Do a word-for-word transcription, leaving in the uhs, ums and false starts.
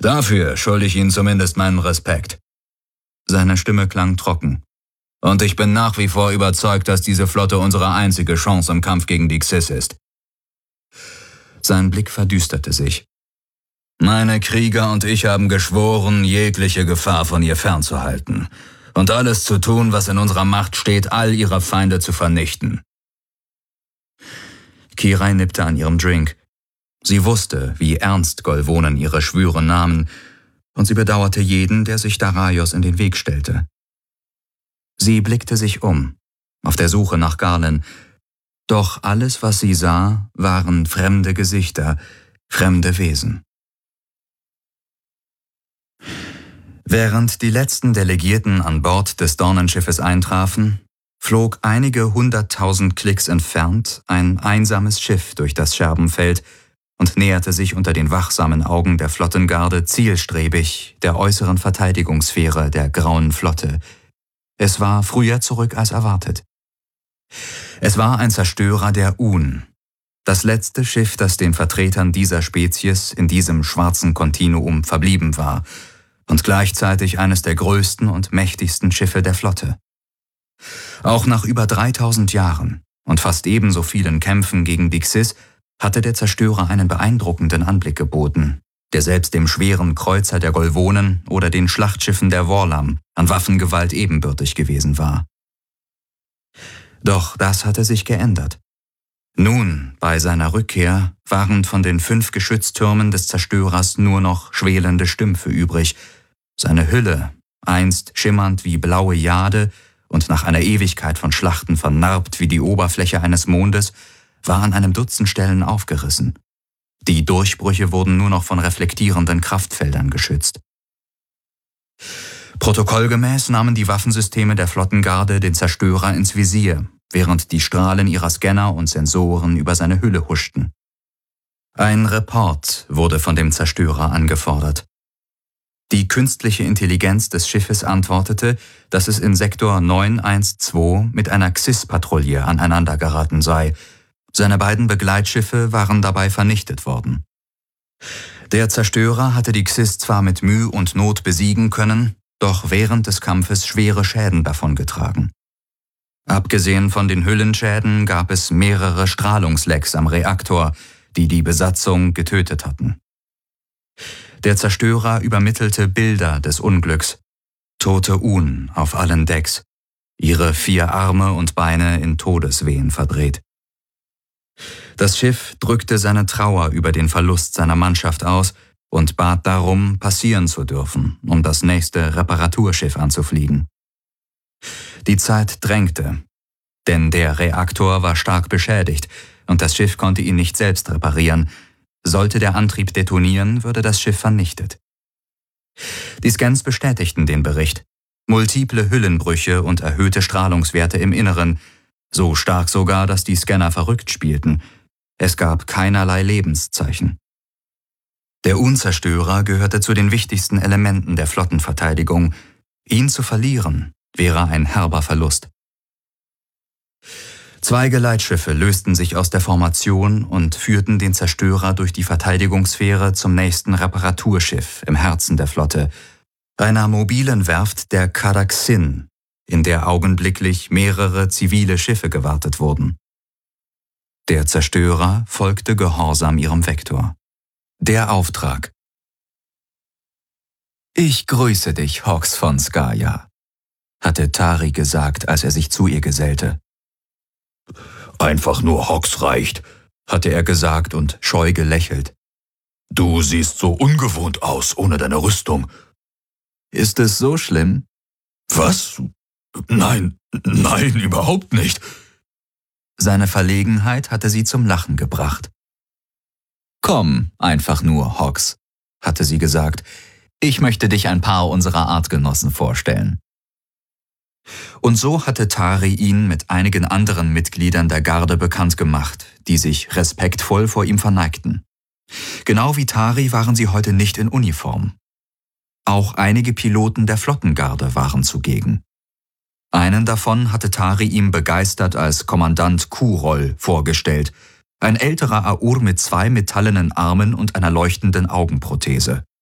Dafür schulde ich Ihnen zumindest meinen Respekt. Seine Stimme klang trocken. Und ich bin nach wie vor überzeugt, dass diese Flotte unsere einzige Chance im Kampf gegen die Xyz ist. Sein Blick verdüsterte sich. Meine Krieger und ich haben geschworen, jegliche Gefahr von ihr fernzuhalten und alles zu tun, was in unserer Macht steht, all ihre Feinde zu vernichten. Kirai nippte an ihrem Drink. Sie wusste, wie ernst Golvonen ihre Schwüre nahmen, und sie bedauerte jeden, der sich Daraios in den Weg stellte. Sie blickte sich um, auf der Suche nach Garlen, doch alles, was sie sah, waren fremde Gesichter, fremde Wesen. Während die letzten Delegierten an Bord des Dornenschiffes eintrafen, flog einige hunderttausend Klicks entfernt ein einsames Schiff durch das Scherbenfeld und näherte sich unter den wachsamen Augen der Flottengarde zielstrebig der äußeren Verteidigungssphäre der Grauen Flotte. Es war früher zurück als erwartet. Es war ein Zerstörer der Un, das letzte Schiff, das den Vertretern dieser Spezies in diesem schwarzen Kontinuum verblieben war und gleichzeitig eines der größten und mächtigsten Schiffe der Flotte. Auch nach über dreitausend Jahren und fast ebenso vielen Kämpfen gegen die Xyz hatte der Zerstörer einen beeindruckenden Anblick geboten, der selbst dem schweren Kreuzer der Golvonen oder den Schlachtschiffen der Worlam an Waffengewalt ebenbürtig gewesen war. Doch das hatte sich geändert. Nun, bei seiner Rückkehr, waren von den fünf Geschütztürmen des Zerstörers nur noch schwelende Stümpfe übrig. Seine Hülle, einst schimmernd wie blaue Jade und nach einer Ewigkeit von Schlachten vernarbt wie die Oberfläche eines Mondes, war an einem Dutzend Stellen aufgerissen. Die Durchbrüche wurden nur noch von reflektierenden Kraftfeldern geschützt. Protokollgemäß nahmen die Waffensysteme der Flottengarde den Zerstörer ins Visier, während die Strahlen ihrer Scanner und Sensoren über seine Hülle huschten. Ein Report wurde von dem Zerstörer angefordert. Die künstliche Intelligenz des Schiffes antwortete, dass es in Sektor neun eins zwei mit einer Xyz-Patrouille aneinandergeraten sei. Seine beiden Begleitschiffe waren dabei vernichtet worden. Der Zerstörer hatte die Xyz zwar mit Mühe und Not besiegen können, doch während des Kampfes schwere Schäden davongetragen. Abgesehen von den Hüllenschäden gab es mehrere Strahlungslecks am Reaktor, die die Besatzung getötet hatten. Der Zerstörer übermittelte Bilder des Unglücks, tote Un auf allen Decks, ihre vier Arme und Beine in Todeswehen verdreht. Das Schiff drückte seine Trauer über den Verlust seiner Mannschaft aus und bat darum, passieren zu dürfen, um das nächste Reparaturschiff anzufliegen. Die Zeit drängte, denn der Reaktor war stark beschädigt und das Schiff konnte ihn nicht selbst reparieren. Sollte der Antrieb detonieren, würde das Schiff vernichtet. Die Scans bestätigten den Bericht. Multiple Hüllenbrüche und erhöhte Strahlungswerte im Inneren, so stark sogar, dass die Scanner verrückt spielten. Es gab keinerlei Lebenszeichen. Der Unzerstörer gehörte zu den wichtigsten Elementen der Flottenverteidigung. Ihn zu verlieren wäre ein herber Verlust. Zwei Geleitschiffe lösten sich aus der Formation und führten den Zerstörer durch die Verteidigungssphäre zum nächsten Reparaturschiff im Herzen der Flotte, einer mobilen Werft der Caraxin, in der augenblicklich mehrere zivile Schiffe gewartet wurden. Der Zerstörer folgte gehorsam ihrem Vektor. Der Auftrag. »Ich grüße dich, Hox von Skaya«, hatte Tari gesagt, als er sich zu ihr gesellte. »Einfach nur Hox reicht«, hatte er gesagt und scheu gelächelt. »Du siehst so ungewohnt aus, ohne deine Rüstung.« »Ist es so schlimm?« »Was? Nein, nein, überhaupt nicht.« Seine Verlegenheit hatte sie zum Lachen gebracht. »Komm, einfach nur, Hox«, hatte sie gesagt. »Ich möchte dich ein paar unserer Artgenossen vorstellen.« Und so hatte Tari ihn mit einigen anderen Mitgliedern der Garde bekannt gemacht, die sich respektvoll vor ihm verneigten. Genau wie Tari waren sie heute nicht in Uniform. Auch einige Piloten der Flottengarde waren zugegen. Einen davon hatte Tari ihm begeistert als Kommandant Kurol vorgestellt, ein älterer Aur mit zwei metallenen Armen und einer leuchtenden Augenprothese.